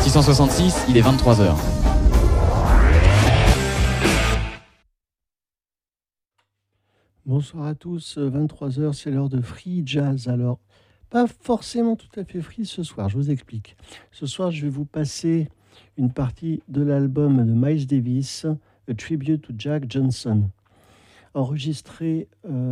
666, il est 23h. Bonsoir à tous, 23h, c'est l'heure de Free Jazz. Alors, pas forcément tout à fait free ce soir, je vous explique. Ce soir, je vais vous passer une partie de l'album de Miles Davis, A Tribute to Jack Johnson, enregistré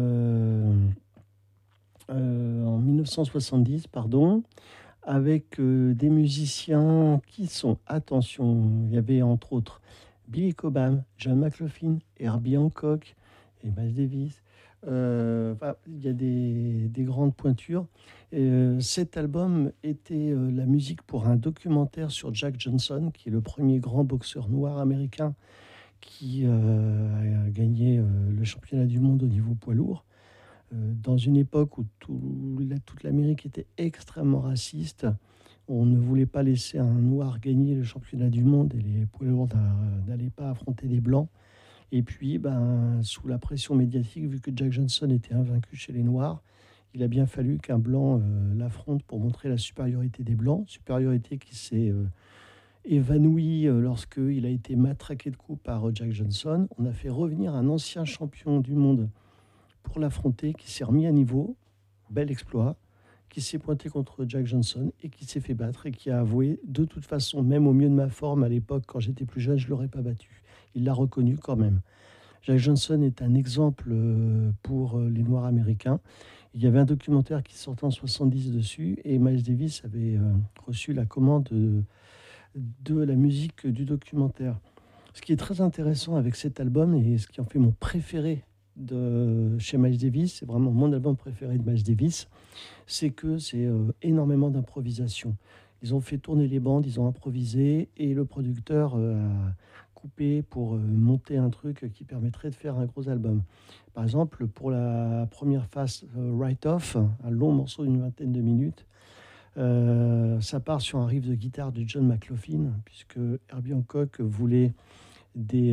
en 1970, avec des musiciens qui sont, attention, il y avait entre autres Billy Cobham, John McLaughlin, Herbie Hancock et Miles Davis. Il y a des grandes pointures. Cet album était la musique pour un documentaire sur Jack Johnson, qui est le premier grand boxeur noir américain qui a gagné le championnat du monde au niveau poids lourd. Dans une époque où toute l'Amérique était extrêmement raciste, on ne voulait pas laisser un noir gagner le championnat du monde et les poids lourds n'allaient pas affronter des blancs. Et puis, sous la pression médiatique, vu que Jack Johnson était invaincu chez les Noirs, il a bien fallu qu'un Blanc l'affronte pour montrer la supériorité des Blancs, supériorité qui s'est évanouie lorsqu'il a été matraqué de coups par Jack Johnson. On a fait revenir un ancien champion du monde pour l'affronter, qui s'est remis à niveau, bel exploit, qui s'est pointé contre Jack Johnson et qui s'est fait battre et qui a avoué, de toute façon, même au mieux de ma forme à l'époque, quand j'étais plus jeune, je ne l'aurais pas battu. Il l'a reconnu quand même. Jack Johnson est un exemple pour les Noirs américains. Il y avait un documentaire qui sortait en 70 dessus et Miles Davis avait reçu la commande de la musique du documentaire. Ce qui est très intéressant avec cet album et ce qui en fait mon préféré chez Miles Davis, c'est vraiment mon album préféré de Miles Davis, c'est que c'est énormément d'improvisation. Ils ont fait tourner les bandes, ils ont improvisé et le producteur a coupé pour monter un truc qui permettrait de faire un gros album. Par exemple, pour la première phase Right Off, un long morceau d'une vingtaine de minutes, ça part sur un riff de guitare de John McLaughlin, puisque Herbie Hancock voulait des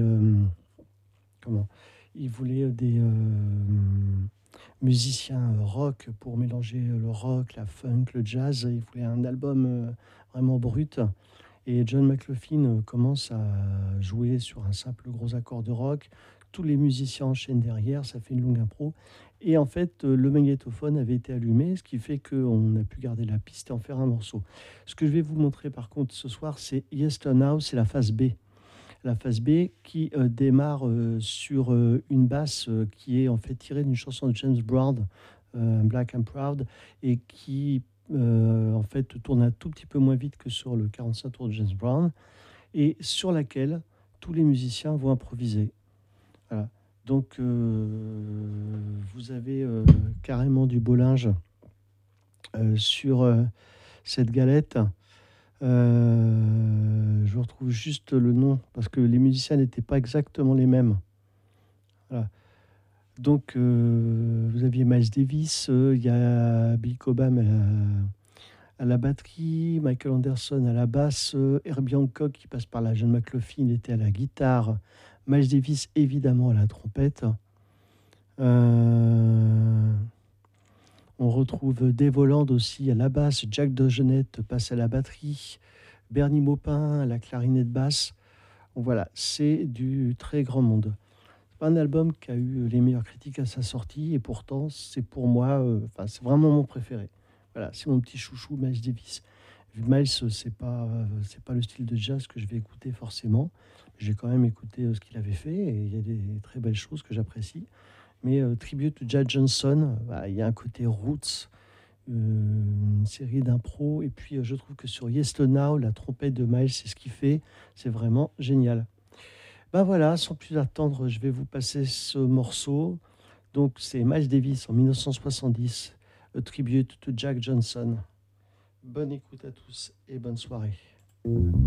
musiciens rock pour mélanger le rock, la funk, le jazz. Il voulait un album vraiment brut. Et John McLaughlin commence à jouer sur un simple gros accord de rock. Tous les musiciens enchaînent derrière, ça fait une longue impro. Et en fait, le magnétophone avait été allumé, ce qui fait qu'on a pu garder la piste et en faire un morceau. Ce que je vais vous montrer par contre ce soir, c'est Yes to Now, c'est la phase B. La phase B qui démarre sur une basse qui est en fait tirée d'une chanson de James Brown, Black and Proud, et qui en fait tourne un tout petit peu moins vite que sur le 45 tours de James Brown, et sur laquelle tous les musiciens vont improviser. Voilà. Donc vous avez carrément du beau linge sur cette galette. Je retrouve juste le nom parce que les musiciens n'étaient pas exactement les mêmes. Voilà. Donc vous aviez Miles Davis, il y a Bill Cobham à la batterie, Michael Anderson à la basse, Herbie Hancock qui passe par là, John McLaughlin était à la guitare, Miles Davis évidemment à la trompette. On retrouve Dave Holland aussi à la basse, Jack DeJohnette passe à la batterie, Bernie Maupin à la clarinette basse. Donc voilà, c'est du très grand monde. C'est pas un album qui a eu les meilleures critiques à sa sortie et pourtant c'est pour moi, c'est vraiment mon préféré. Voilà, c'est mon petit chouchou Miles Davis. Miles, c'est pas le style de jazz que je vais écouter forcément. J'ai quand même écouté ce qu'il avait fait et il y a des très belles choses que j'apprécie. Mais Tribute to Jack Johnson, il y a un côté roots, une série d'impro. Et puis je trouve que sur Yes to Now, la trompette de Miles, c'est ce qu'il fait. C'est vraiment génial. Voilà, sans plus attendre, je vais vous passer ce morceau. Donc c'est Miles Davis en 1970, A Tribute to Jack Johnson. Bonne écoute à tous et bonne soirée.